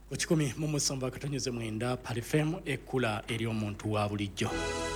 Ochikumi mumusamba katonyeze mwenda palifem ekula eri omuntu wa bulijjo.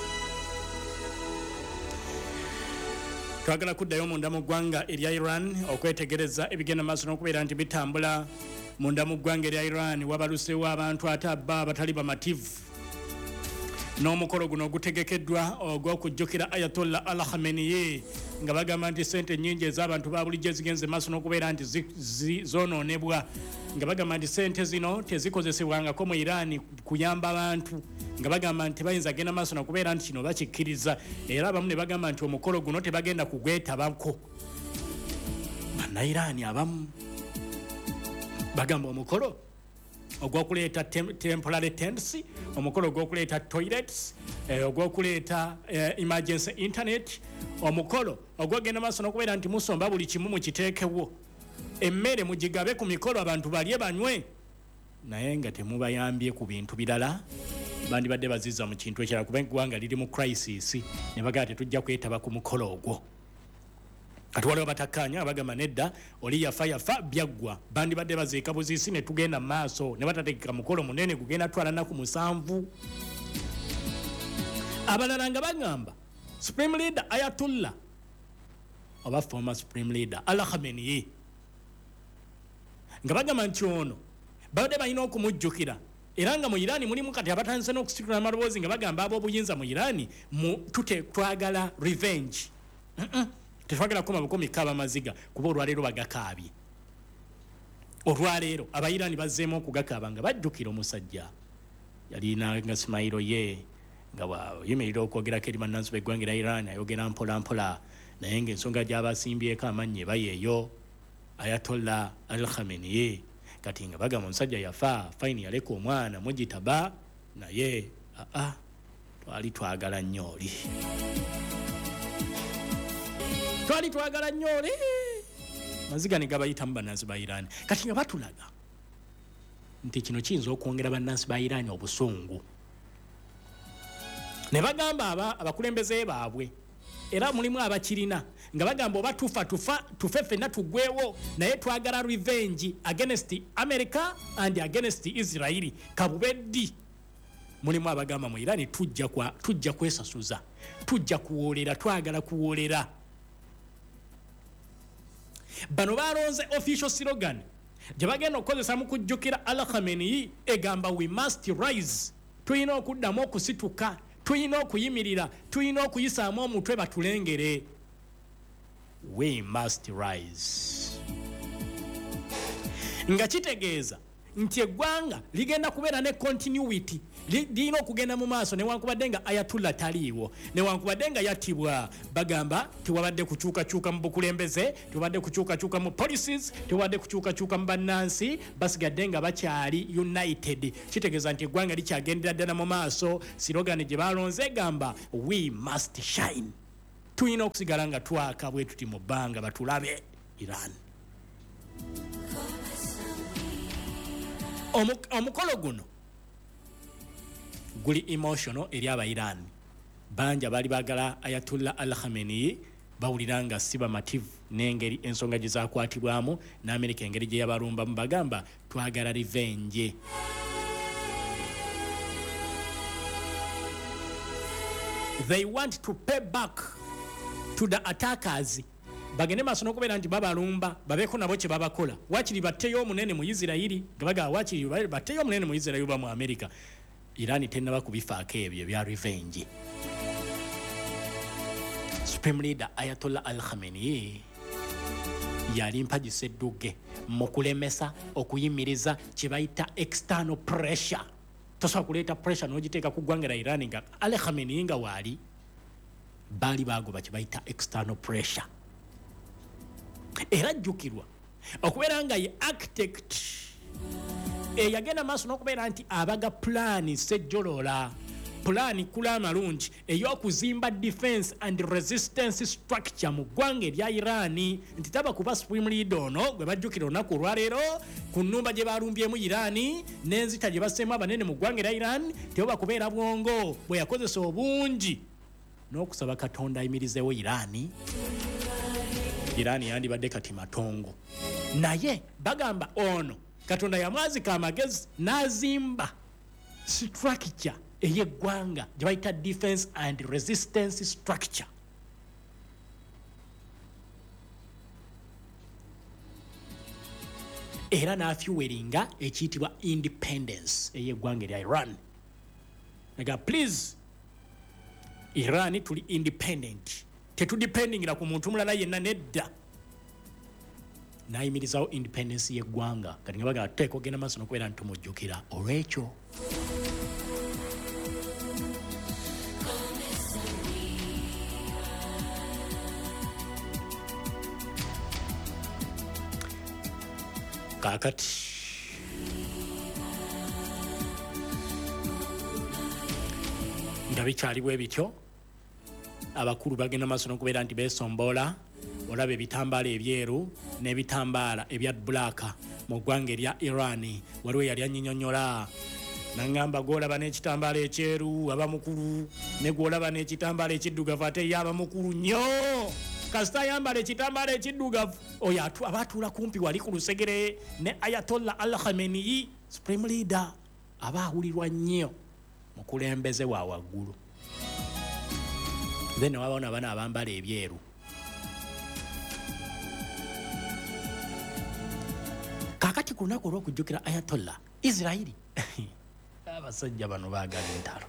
Twagala kuddayo munda mu ggwanga erya Iran okwetegereza ebigenda maaso n'okubeera nti bitambula munda mu ggwanga erya Iran wabaluseewo abantu ate abba abatali bamativu. N'omukolo guno gutegekeddwa ogw'okujjukira Ayatollah Ali Khamenei nga bagamba nti ssente nnyingi ez'abantu ba bulijjo zigenze maaso n'okubeera nti zoonoonebwa nga bagamba nti ssente zino tezikozesebwangako mu Iran kuyamba abantu nga bagamba nti bayinza genda maaso n'okubeera nti kino bakikkiriza era abamu ne bagamba nti omukolo guno tebagenda kugwetabako. Bannayiraani abamu bagamba omukolo ogw'okuleeta temporary tents, omukolo ogw'okuleeta toilets, ogw'okuleeta emergency internet, omukolo ogw'ogenda maaso n'okubeera nti musomba buli kimu mukiteekewo, emmere mugigabe ku mikolo abantu balye banywe, naye nga temubayambye ku bintu birala. Bandibadde bazizza mu kintu ekirala kuba eggwanga liri mu crisis ne bagala tetujja kwetaba ku mukolo ogwo. Kati waliwo batakkaanya abagamba nedda oli yafa byaggwa, bandibadde baziika buziisi ne tugenda mu maaso ne batategeka mukolo munene gugenda twala nnaku 7. Abalala nga bagamba Supreme Leader Ayatollah oba former Supreme Leader Ali Khamenei nga bagamba nti ono babadde balina okumujjukira era nga mu Iran mulimu kati abatandise n'okusitula amaloboozi nga bagamba ab'obuyinza mu Iran twagala revenge. Tetwagala koma bukomika abamaziga kuba olwaleero bagakaabye. Olwaleero abayirani bazzeemu okugakaaba nga bajjukira omusajja yalina nga simayiro ye nga wayimirira okwogerako eri bannansi b'eggwanga erya Iran ayogera mpola mpola naye ng'ensonga gy'abasimbyeko amannyo ebayo eyo Ayatollah Ali Khamenei kati nga bagamba omusajja yafa fayini yaleka omwana mugitaba naye twali twagala nnyo oli. Twali twagala nnyo oli maziga ne gabayitamu bannansi ba Iran kati nga batulaga nti kino kiyinza okwongera bannansi ba Iran obusungu ne bagamba abakulembeze baabwe era mulimu abakirina nga bagamba oba tufe ffenna tuggweewo naye twagala revenge against America and against Israel kabubeddi. Mulimu abagamba mu Iran tujja kwesasuza, tujja kuwoolera, twagala kuwoolera. Bano balonze official slogan gye bagenda okukozesa mu kujjukira Ali Khamenei egamba we must rise. Tulina okuddamu okusituka, tulina okuyimirira, tulina okuyisaamu omutwe batulengere. We must rise. Nga kitegeeza nti eggwanga ligenda kubeera ne continuity, lirina okugenda mu maaso newankubadde nga Ayatollah taliiwo, newankubadde nga yattibwa. Bagamba tewabadde kukyukakyuka mu bukulembeze, tewabadde kukyukakyuka mu policies, tewabadde kukyukakyuka mu bannansi, basigadde nga bakyali united. Kitegeeza nti eggwanga likyagendera ddala mu maaso. Slogan gye balonze egamba we must shine. Tulina okusigala nga twaka bwe tuti mu bbanga batulabe Iran. Omukolo guno guli emotional eri Abayirani banja bali bagala Ayatollah Ali Khamenei bawulira nga si bamativu n'engeri ensonga gye zaakwatibwamu n'Amerika engeri gye yabalumbamu bagamba twagala revenge. They want to pay back to the attackers. Bagende maaso n'okubeera nti babalumba babeeko nabo kye babakola. Wakiri batteyo omunene mu Isirayiri nga bagamba wakiri batteyo omunene mu Isirayiri oba mu Amerika. Iran tennaba kubifaako ebyo bya revenge. Supreme Leader Ayatollah Ali Khamenei yali mpagisa edduge mu kulemesa okuyimiriza kye bayita external pressure. Tosobola kuleeta pressure n'ogiteeka ku ggwanga lya Iran nga Ali Khamenei nga waali baali bagoba kye bayita external pressure. Era jjukirwa okubeera nga ye architect yagenda maaso n'okubeera nti abaga pulaani sejjolola, pulaani kula amalungi ey'okuzimba defense and resistance structure mu ggwanga erya Iran. Nti taba kuba Supreme Leader ono gwe bajjukira olunaku olwaleero ku nnumba gye balumbyemu Iran n'enzita gye basseemu abanene mu ggwanga erya Iran teba kubeera bwongo bwe yakozesa obungi n'okusaba Katonda ayimirizeewo Iran. Iran yandibadde kati matongo naye bagamba ono Katonda yamwazika amagezi n'azimba structure ey'eggwanga gye bayita defense and resistance structure. Era n'afuweringa ekiyitibwa independence ey'eggwanga erya Iran. Naga please Iran tuli independent, tetudependingira ku muntu mulala yenna nedda. N'ayimirizawo independence y'eggwanga kati nga bagamba tuteeka ogenda maaso n'okubeera nti tumujjukira olw'ekyo. Kaakati nga bikyali bwe bityo abakulu bagenda maaso n'okubeera nti beesombola. Olaba ebitambaala ebyeru n'ebitambaala ebya bbulaaka mu ggwanga erya Iran. Waliwo yali annyinnyonnyola n'aŋŋamba gw'olaba n'ekitambaala ekyeru aba mukulu, ne gw'olaba n'ekitambaala ekiddugavu ate ye aba mukulu nnyo. Kasita ayambala ekitambaala ekiddugavu oyo aba atuula kumpi wali ku lusegere ne Ayatollah Ali Khamenei, supreme leader, aba awulirwa nnyo mukulembeze wa waggulu. Then wabawo n'abaana abambala ebyeru. Kakati ku lunaku olw'okujjukira Ayatollah, Israeli abasajja bano baagala entalo.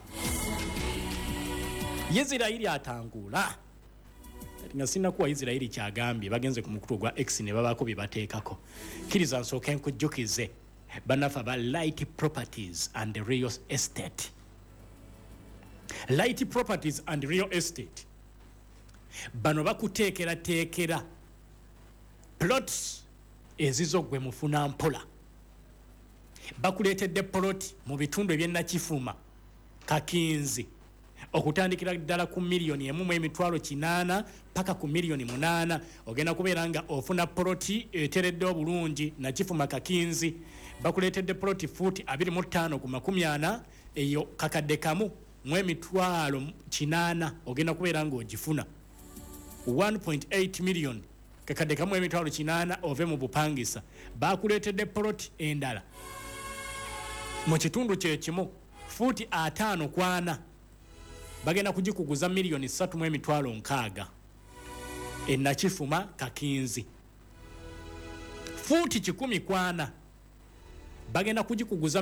Israeli atangula nga sinnakuwa Israeli kyagambye bagenze ku mukutu gwa X ne babaako bye bateekako. Kkiriza nsooke nkujjukize bannaffe aba Light Properties and Real Estate. Light Properties and Real Estate bano bakuteekerateekera plots ezizo gwe mufuna mpola. Bakuleetedde poloti mu bitundu eby'Ennakifuma, Kakinzi, okutandikira ddala ku $1,800,000 paka ku $8,000,000. Ogenda kubeera nga ofuna poloti eteredde obulungi Nakifuma Kakinzi. Bakuleetedde poloti fuuti 25 ku 40 eyo kakadde kamu mu $8,800,000 ogenda kubeera ng'ogifuna. 1.8 million kakadde kamu $8,800 ove mu bupangisa. Bakuleetedde poloti endala mu kitundu kye kimu fuuti 5 ku 4 bagenda kugikuguza $3,600,000 e Nakifuma Kakinzi. Fuuti 10 ku 4 bagenda kugikuguza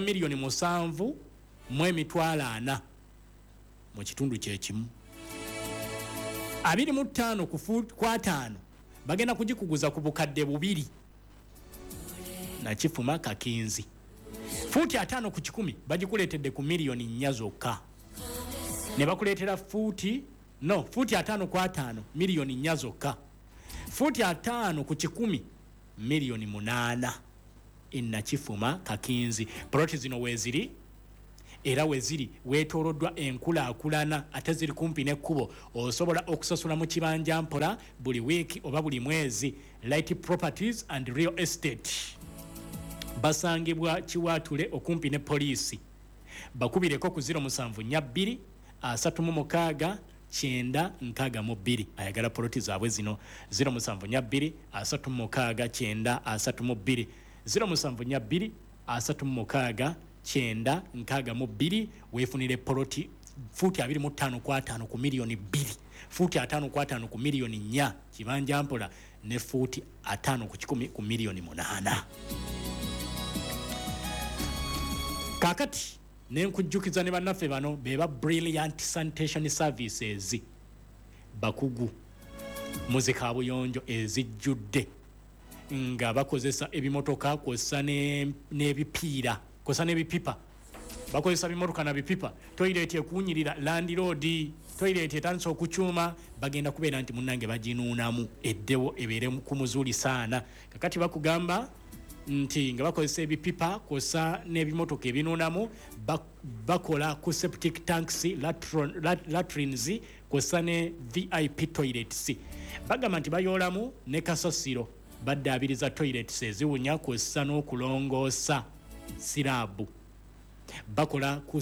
$7,400,000 mu kitundu kye kimu. 25 ku 5 bagenda kugikuguza ku bukadde 2 Nakifuma Kakinzi. Fuuti 5 ku 10 bagikuleetedde ku $1,400,000 zokka. Ne bakuleetera fuuti 5 ku 5 $1,400,000 zokka. Fuuti 5 ku 10 $8,000,000 e Nakifuma Kakinzi. Poloti zino weeziri era weeziri weetooloddwa enkulaakulana ate ziri kumpi n'ekkubo. Osobola okusasula mu kibanja mpola buli wiiki oba buli mwezi. Light Properties and Real Estate basangibwa Kiwaatule okumpi ne poliisi. Bakubireko ku 072 36 962 ayagala poloti zaabwe zino. 072 36 962 072 36 962 weefunire poloti fuuti 25 ku 5 ku $2,000,000, fuuti 5 ku 5 ku $4,000,000 kibanja mpola, ne fuuti 5 ku 10 ku $8,000,000. Kaakati nenkujjukiza ne bannaffe bano beba Brilliant Sanitation Services. Bakugu muzikaabuyonjo ezijjudde nga bakozesa ebimotoka kw'ossa n'ebipiira kw'ossa n'ebipipa. Bakozesa bimotoka na bipipa. Toilet ekunyirira Land Road, toilet etandise okukyuma, bagenda kubeera nti munnange baginuunamu eddewo ebeere ku muzuuli saana. Kakati bakugamba nti nga bakozesa ebipipa kw'ossa n'ebimotoka ebinuunamu bakola ku septic tanks, latrines kw'ossa ne VIP toilets. Bagamba nti bayoolamu ne kasasiro baddaabiriza toilets eziwunya kw'ossa n'okulongoosa siraabu. Bakola ku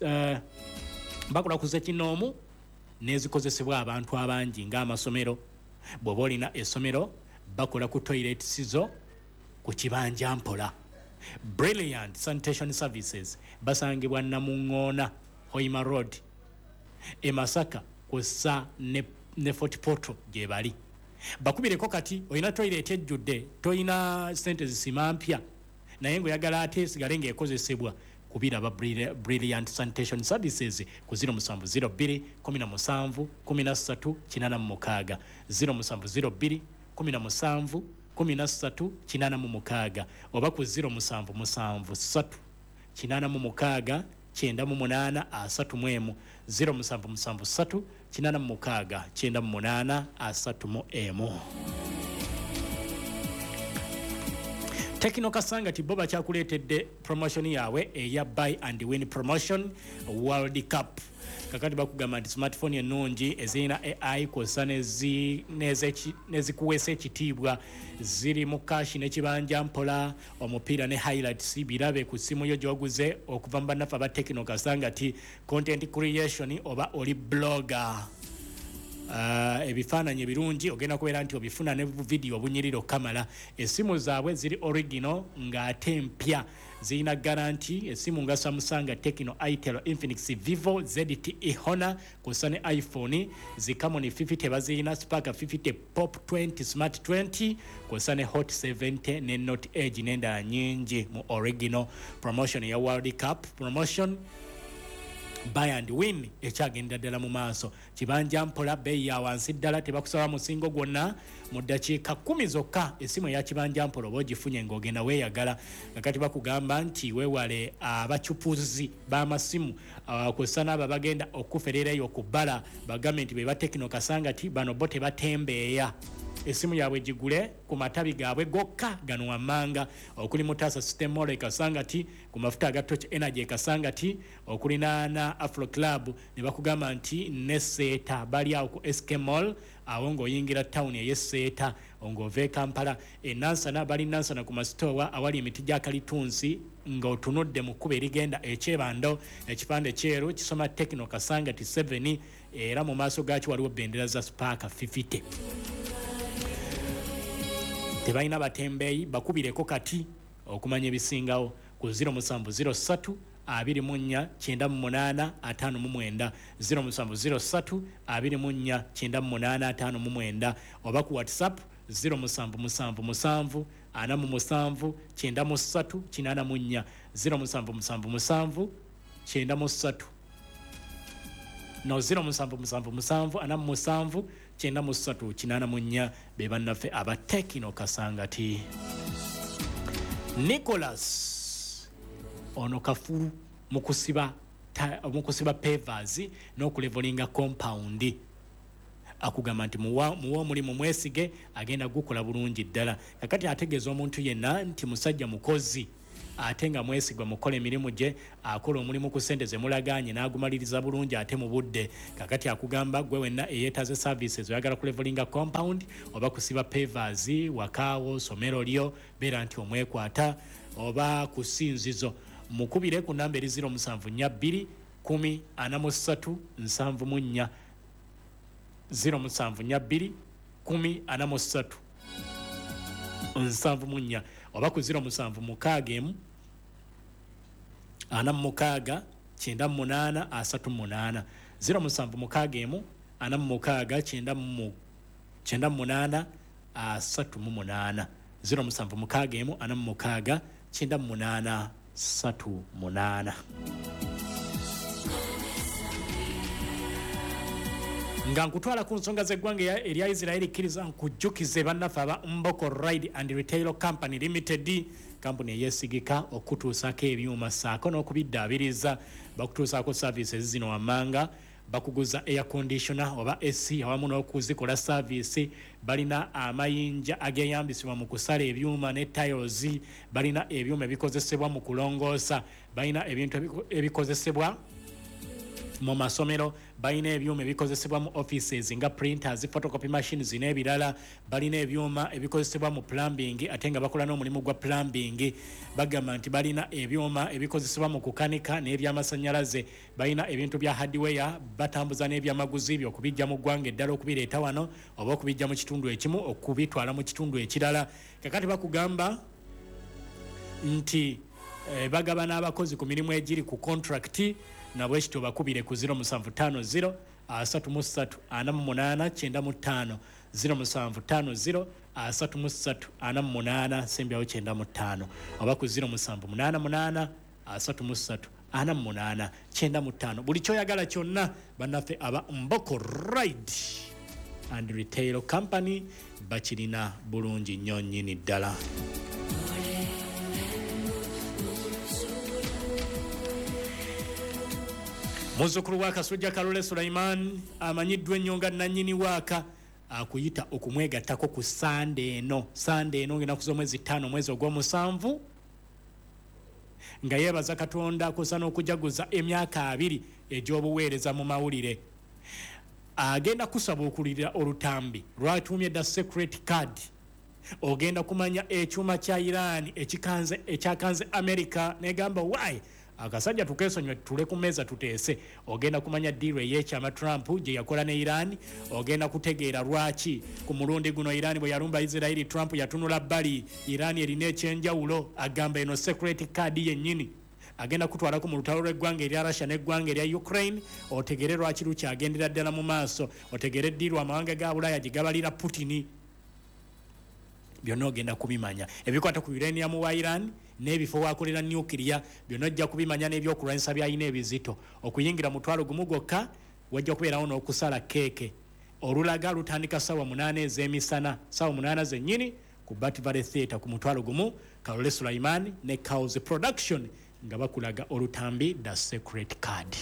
ssekinnoomu n'ezikozesebwa abantu abangi ng'amasomero. Bw'oba olina essomero bakola ku toilets zo ku kibanja mpola. Brilliant Sanitation Services basangibwa Namungona Hoima Road e Masaka kusa ne Fort Portal gye bali bakubireko kati oyina toilet ejjudde toyina sente zisima mpya naye ngoyagala ate sigale ng'ekozesebwa kubira ba Brilliant Sanitation Services ku 0702 17 13 86 0702 17 13 86 oba ku 0773 86 98 31 0773 86 98 31. Tekino Kasangati Boba kyakuleetedde promotion yawe eya Buy and Win Promotion World Cup. Kakati bakugamba nti smartphone ennungi ezirina AI kw'ossa nezikuweesa ekitiibwa ziri mu kashi n'ekibanja mpola omupiira ne highlights birabe ku ssimu yo gy'oguze okuva mu bannaffe aba Tekino Kasangati content creation oba oli blogger. Ebifaananyi ebirungi ogenda kubeera nti obifuna ne video obunyiriro kamala. Essimu zaabwe ziri original ng'ate mpya zirina garanti. Essimu nga Samsung, Tecno, Itel, Infinix, Vivo, ZTE, Honor kusa ne iPhone zikamoni 50 bazirina Spark 50, Pop 20, Smart 20 kusa ne Hot 70 ne Note Edge n'endala nyingi mu original promotion ya World Cup promotion. Buy and Win ekyagenda ddala mu maaso kibanja mpola bei ya wansi ddala tebakusaba musingo gwonna mu ddakiika 10 zokka essimu ya kibanja mpola oba ogifunye ng'ogenda weeyagala kakati bakugamba nti weewale abacupuzi b'amasimu kw'ossa n'abo bagenda okufererayo ku bbala bagambe nti be ba Tekino Kasangati bano bo tebatembeeya. Esimu yawe jigule ku matabi gaabwe gokka gano wammanga okuli Mutasa System Mall Kasangati ku mafuta aga Touch Energy Kasangati okuli na Afro Club ne bakugamba nti ne Seta bali awo ku SK Mall awo ng'oyingira town ye Seta ng'ove Kampala Nansana bali Nansana ku masitowa awali emiti gya kalitunsi ng'otunudde mu kkuba erigenda ekyebando ekipande kyeru kisoma Tekino Kasangati 7 era mu maaso gaakyo waliwo bendera za Spark 50. Tebalina batembeeyi bakubireko kati okumanya ebisingawo ku 0703 24 98 59 0703 24 98 59 oba ku WhatsApp 0777 47 93 84 0777 93 no 0777 47 93 84 be bannaffe aba Tekino Kasangati. Nicholas ono kafulu mukusiba pavers n'okulevelinga compound akugamba nti muwa mulimu mwesige agenda gukola bulungi ddala. Kakati ategeeza omuntu yenna nti musajja mukozi ate nga mwesigwa mukola emirimu gye akola omulimu ku ssente ze mulaganye n'agumaliriza bulungi ate mu budde. Kakati akugamba gwe wenna eyeetaze services oyagala ku levelinga compound oba kusiba pavers wakaawo somero lyo beera nti omwekwata oba ku ssinzizo mukubire ku namba eri 0742 10 43 0742 10 43 oba ku 07 46 98 38 07 46 98 38 07 46 98 38. Nga nkutwala ku nsonga z'eggwanga erya Israeli kkiriza nkujjukize bannaffe aba Mboko Ride and Retail Company Limited kampuni eyeesigika okutuusako ebyuma saako n'okubiddaabiriza bakutuusaako services zino wammanga bakuguza air conditioner oba AC awamu n'okuzikola service balina amayinja ageyambisibwa mu kusala ebyuma ne tiles balina ebyuma ebikozesebwa mu kulongoosa balina ebintu ebikozesebwa mu masomero balina ebyuma ebikozesebwa mu offices nga printers photocopy machines n'ebirala balina ebyuma ebikozesebwa mu plumbing ate nga bakola n'omulimu gwa plumbing bagamba nti balina ebyuma ebikozesebwa mu kukanika n'ebyamasannyalaze balina ebintu bya hardware batambuza n'ebyamaguzi byo okubijja mu ggwanga eddala okubireeta wano oba okubijja mu kitundu ekimu okubitwala mu kitundu ekirala. Kakati bakugamba nti bagabana abakozi ku mirimu egiri ku contract nabwe kityo bakubire ku 0750 33489 0750 33489 sembyawo 95 oba ku 0788 33489 buli kyoyagala kyonna bannaffe aba Mboko Ride and Retail Company bakirina bulungi nnyo nnyini ddala. Muzzukulu wa Kasujja Kalole Sulaiman amanyiddwa ennyo nga nannyini waaka akuyita okumwegattako ku Sande eno ng'enaku z'omwezi 5 omwezi ogw'omusanvu nga yeebaza Katonda kusa n'okujaguza emyaka 2 egy'obuweereza mu mawulire. Agenda kusaba okulira olutambi lwatuumye The Secret Card. Ogenda kumanya ekyuma kya Iran ekyakanze America negamba why akasajja tukesonywe tule ku meza tuteese. Ogenda kumanya deal y'ekyama Trump gye yakola ne Iran. Ogenda kutegeera lwaki ku mulundi guno Iran bwe yalumba Israeli Trump yatunula bbali Iran erina ekyenjawulo agamba eno Secret Card yennyini agenda kutwalako mu lutalo lw'eggwanga erya Russia n'eggwanga erya Ukraine. Otegere lwaki lukyagendera ddala mu maaso. Otegere ddiirwa amawanga ga Bulaaya gye gabalira Putin. Byonna ogenda kubimanya ebikwata ku uranium wa Iran n'ebifo wakolera nuclear byonna ojja kubimanya n'ebyokulwanyisa byayina ebizito. Okuyingira mutwalo gumu gwokka wajja kubeerawo n'okusala keeke. Olulaga lutandika sawa 8 ez'emisana sawa 8 zennyini ku Bat Valley Theatre ku mutwalo gumu. Kalole Sulaiman ne Cows Production nga bakulaga olutambi The Secret Card.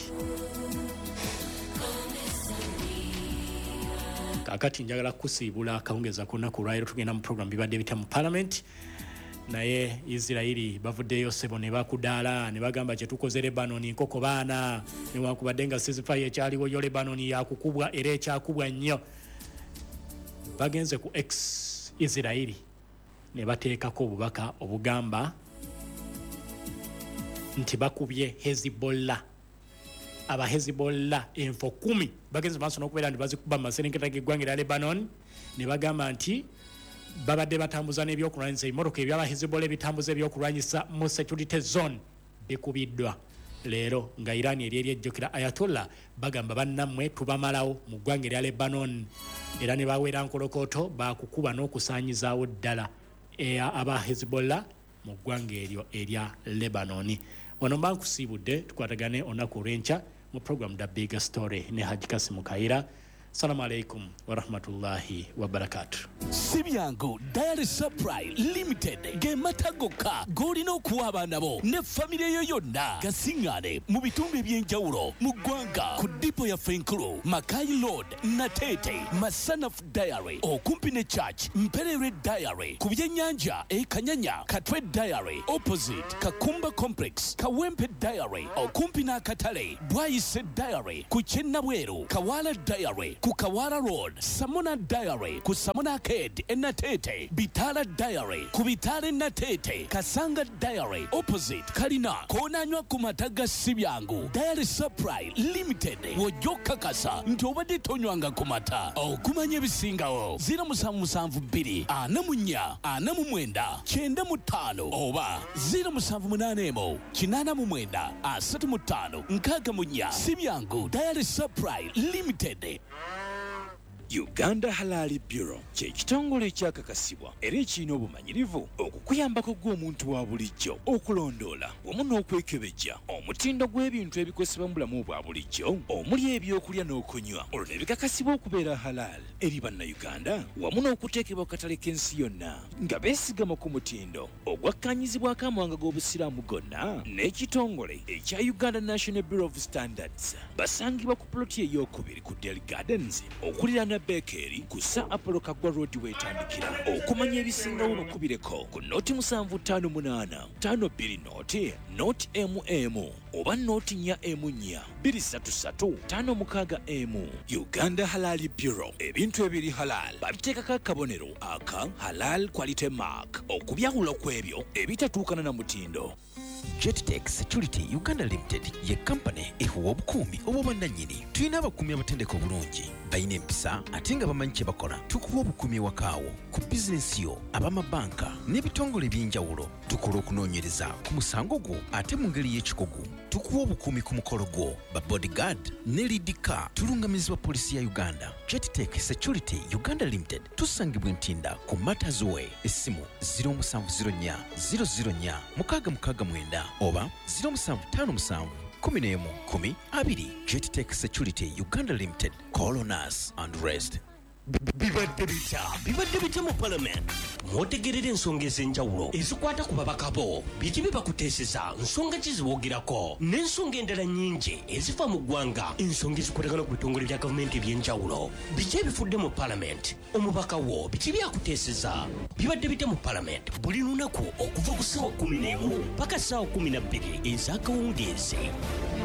Kakati njagala kusiibula akawungeza ku lunaku lwaleero tugenda mu program bibadde bita mu Parliament. Naye Israeli bavuddeyo ssebo ne bakudaala ne bagamba kye tukoze Lebanon nkoko baana newankubadde nga ceasefire ekyaliwo yo Lebanon yakukubwa era ekyakubwa nnyo. Bagenze ku Israeli ne bateekako obubaka obugamba nti bakubye Hezbollah. Aba Hezbollah enfo 10 bagenze maaso n'okubeera nti bazikuba mu maserengeta g'eggwanga erya Lebanon ne bagamba nti babadde batambuza n'ebyokulwanyisa ebimotoka ebyaba Hezbollah ebitambuza ebyokulwanyisa mu security zone bikubiddwa. Leero nga Iran eri ejjukira Ayatollah bagamba bannammwe tubamalawo mu ggwanga erya Lebanon era ne baweera nkolokooto bakukuba n'okusaanyizaawo ddala aba Hezbollah mu ggwanga eryo erya Lebanon. Wano mba nkusiibudde tukwatagane olunaku olw'enkya mu program The Big Story ne Haji Kasimu Kaira. Assalamu alaikum wa rahmatullahi wa barakatuh. Sibyango Diary Supply Limited gematagoka golina okuwa abaana bo ne family yo yonna gasingane mu bitundu ebyenjawulo mu ggwanga ku dipo ya Fenkulu Makai Road Natete Masanaf Diary okumpi ne Church Mperere Diary ku byennyanja Kanyanya Katwe Diary opposite Kakumba Complex Kawempe Diary okumpi n'akatale Bwayise Diary ku Kyennabweru Kawala Diary ku Kawara Road Samona Diary ku Samona Arcade Natete Bitala Diary ku Bitale Natete Kasanga Diary opposite Kalina konanywa ku mataga Sibyangu Diary Supply Limited wojoka kasa nti obadde tonywanga ku mata okumanya ebisingawo 0772 44 49 95 oba 0781 89 35 64 Sibyangu Diary Supply Limited. Uganda Halal Bureau ky'ekitongole ekyakakasibwa era ekirina obumanyirivu okukuyambako gw'omuntu wa bulijjo okulondoola wamu n'okwekebejja omutindo gw'ebintu ebikozesebwa mu bulamu obwa bulijjo omuli ebyokulya n'okunywa olwo ne bikakasibwa okubeera halal eri bannayuganda wamu n'okuteekebwa ku katale k'ensi yonna nga beesigama ku mutindo ogwakkaanyizibwako amawanga g'obusiraamu gonna n'ekitongole ekya Uganda National Bureau of Standards basangibwa ku ploti ey'okubiri ku Dell Gardens okuliraana Bakery ku Sir Apollo Kagwa Road wetandikira okumanya ebisingawo bakubireko ku noti 758 52 noti oba noti 4 233 56 Uganda Halal Bureau ebintu ebiri halal babiteekako akabonero aka halal quality mark okubyawulo kw'ebyo ebitatuukana na mutindo. Jettech Security Uganda Limited ye company ehuwa obukuumi obw'obwannannyini. Tulina abakuumi abatendeka obulungi, balina empisa ate nga bamanyi kye bakola. Tukuwa obukuumi ewakaawo, ku bizinensi yo, ab'amabanka n'ebitongole eby'enjawulo. Tukola okunoonyereza ku musango gwo ate mu ngeri y'ekikugu. Tukuwa obukuumi ku mukolo gwo, ba bodyguard ne lead car. Tulungamizibwa polisi ya Uganda. Jettech Security Uganda Limited tusangibwa Ntinda ku Matters Way. Essimu 0704 004 669 oba 0757 11 10 2. Jettech Security Uganda Limited. Call on us and rest. bibadde bita mu parliament mwotegerera ensonga ez'enjawulo ezikwata ku babaka bo biki bibakuteeseza nsonga ki zibogerako n'ensonga endala nnyingi ezifa mu ggwanga ensonga ezikwatagana ku bitongole bya gavumenti eby'enjawulo biki ebifudde mu parliament omubaka wo biki byakuteeseza bibadde bita mu parliament buli lunaku okuva ku ssaawa 11 paka ssaawa 12 ez'akawungeezi.